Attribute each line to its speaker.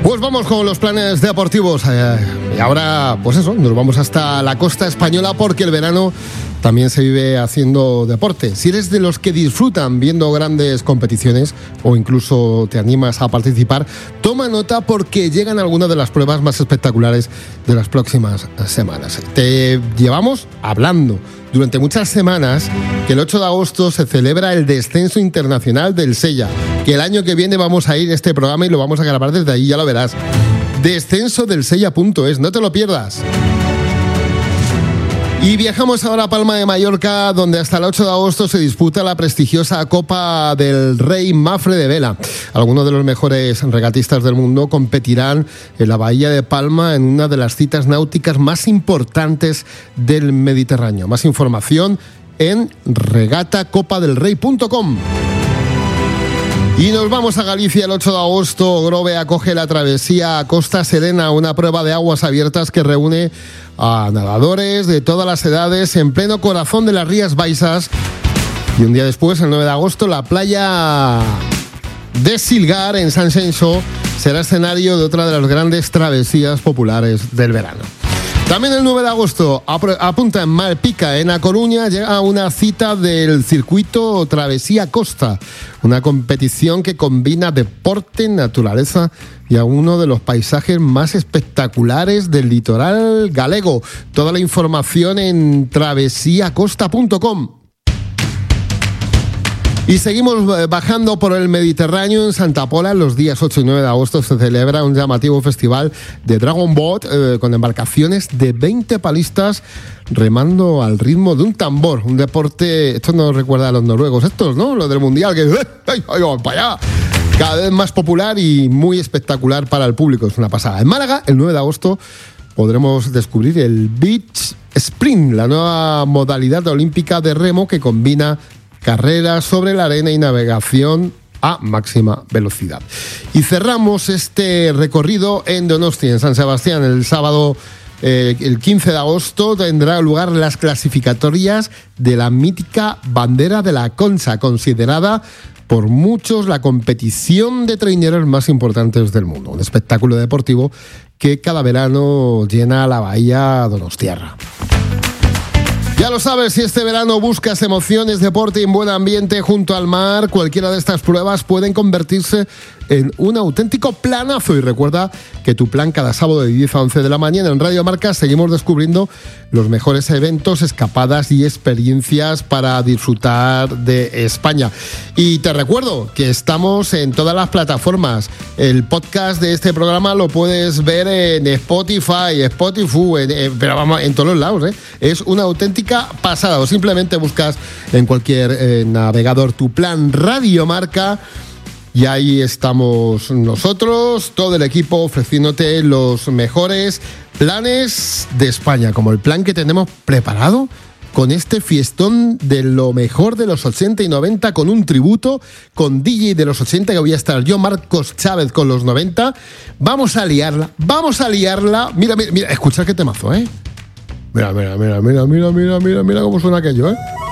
Speaker 1: Pues vamos con los planes deportivos. Y ahora, pues eso, nos vamos hasta la costa española porque el verano también se vive haciendo deporte. Si eres de los que disfrutan viendo grandes competiciones o incluso te animas a participar, toma nota porque llegan algunas de las pruebas más espectaculares de las próximas semanas. Te llevamos hablando durante muchas semanas que el 8 de agosto se celebra el descenso internacional del Sella, que el año que viene vamos a ir a este programa y lo vamos a grabar desde ahí, ya lo verás. Descensodelsella.es, no te lo pierdas. Y viajamos ahora a Palma de Mallorca, donde hasta el 8 de agosto se disputa la prestigiosa Copa del Rey Mafre de Vela. Algunos de los mejores regatistas del mundo competirán en la bahía de Palma en una de las citas náuticas más importantes del Mediterráneo. Más información en regatacopadelrey.com. Y nos vamos a Galicia el 8 de agosto. Grove acoge la travesía a Costa Serena, una prueba de aguas abiertas que reúne a nadadores de todas las edades en pleno corazón de las Rías Baixas. Y un día después, el 9 de agosto, la playa de Silgar, en San Xenxo, será escenario de otra de las grandes travesías populares del verano. También el 9 de agosto, apunta en Malpica, en A Coruña, llega una cita del circuito Travesía Costa, una competición que combina deporte, naturaleza y a uno de los paisajes más espectaculares del litoral galego. Toda la información en travesiacosta.com. Y seguimos bajando por el Mediterráneo. En Santa Pola, los días 8 y 9 de agosto, se celebra un llamativo festival de Dragon Boat con embarcaciones de 20 palistas remando al ritmo de un tambor. Un deporte, esto nos recuerda a los noruegos estos, ¿no? Los del Mundial, que ¡ay, vamos para allá! Cada vez más popular y muy espectacular para el público. Es una pasada. En Málaga, el 9 de agosto, podremos descubrir el Beach Sprint, la nueva modalidad olímpica de remo que combina carreras sobre la arena y navegación a máxima velocidad. Y cerramos este recorrido en Donosti, en San Sebastián. El sábado, el 15 de agosto, tendrá lugar las clasificatorias de la mítica Bandera de la Concha, considerada por muchos la competición de traineros más importantes del mundo. Un espectáculo deportivo que cada verano llena la bahía donostiarra. Ya lo sabes, si este verano buscas emociones, deporte y un buen ambiente junto al mar, cualquiera de estas pruebas pueden convertirse en un auténtico planazo. Y recuerda que tu plan cada sábado de 10 a 11 de la mañana en Radio Marca seguimos descubriendo los mejores eventos, escapadas y experiencias para disfrutar de España. Y te recuerdo que estamos en todas las plataformas. El podcast de este programa lo puedes ver en Spotify, pero vamos, en todos los lados, ¿eh? Es una auténtica pasada. O simplemente buscas en cualquier navegador tu plan Radio Marca. Y ahí estamos nosotros, todo el equipo, ofreciéndote los mejores planes de España, como el plan que tenemos preparado con este fiestón de lo mejor de los 80 y 90, con un tributo, con DJ de los 80, que voy a estar yo, Marcos Chávez, con los 90. Vamos a liarla. Mira, escucha qué temazo, ¿eh? Mira cómo suena aquello, ¿eh?